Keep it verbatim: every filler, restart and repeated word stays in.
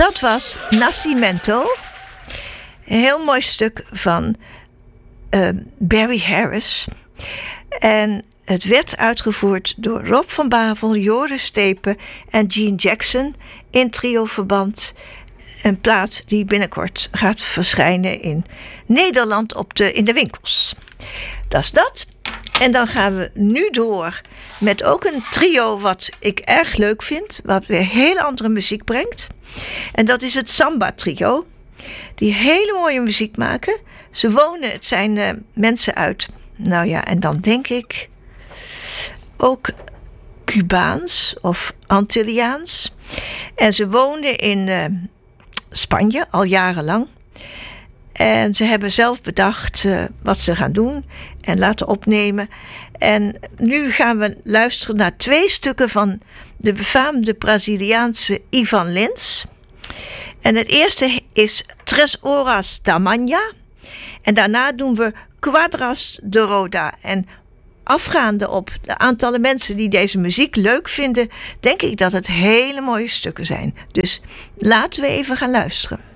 Dat was Nascimento. Een heel mooi stuk van uh, Barry Harris. En het werd uitgevoerd door Rob van Bavel, Joris Stepen en Gene Jackson in trioverband. Een plaat die binnenkort gaat verschijnen in Nederland op de, in de winkels. Dat is dat. En dan gaan we nu door met ook een trio wat ik erg leuk vind. Wat weer heel andere muziek brengt. En dat is het Samba Trio. Die hele mooie muziek maken. Ze wonen, het zijn uh, mensen uit. Nou ja, en dan denk ik ook Cubaans of Antilliaans. En ze wonen in uh, Spanje al jarenlang. En ze hebben zelf bedacht uh, wat ze gaan doen en laten opnemen. En nu gaan we luisteren naar twee stukken van de befaamde Braziliaanse Ivan Lins. En het eerste is Tres Horas da Manhã. En daarna doen we Quadras de Roda. En afgaande op de aantallen mensen die deze muziek leuk vinden, denk ik dat het hele mooie stukken zijn. Dus laten we even gaan luisteren.